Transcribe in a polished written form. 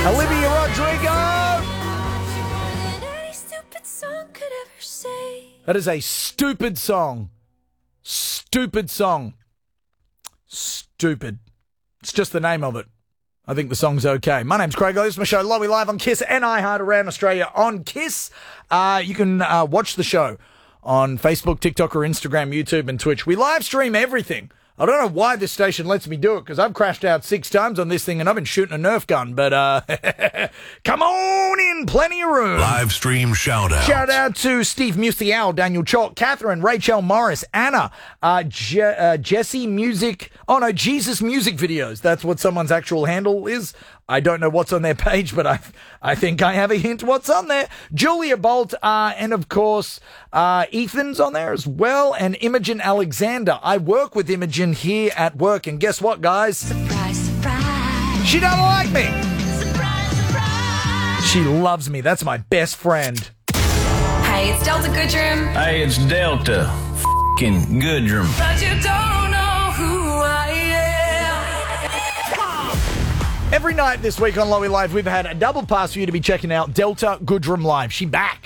Olivia Rodrigo. That is a stupid song. Stupid song. Stupid. It's just the name of it. I think the song's okay. My name's Craig. This is my show, Lowy Live on KISS and iHeart around Australia on KISS. You can watch the show on Facebook, TikTok, or Instagram, YouTube, and Twitch. We live stream everything. I don't know why this station lets me do it, because I've crashed out 6 times on this thing and I've been shooting a Nerf gun, but come on in, plenty of room. Live stream shout out. Shout out to Steve Musial, Daniel Chalk, Catherine, Rachel Morris, Anna, Jesse Music, Jesus Music Videos. That's what someone's actual handle is. I don't know what's on their page, but I think I have a hint what's on there. Julia Bolt, and of course, Ethan's on there as well, and Imogen Alexander. I work with Imogen here at work, and guess what, guys? Surprise, surprise. She doesn't like me. Surprise, surprise. She loves me. That's my best friend. Hey, it's Delta Goodrum. Hey, it's Delta f***ing Goodrum. But you don't know who I am. Every night this week on Lowy Live, we've had a double pass for you to be checking out Delta Goodrum Live. She back.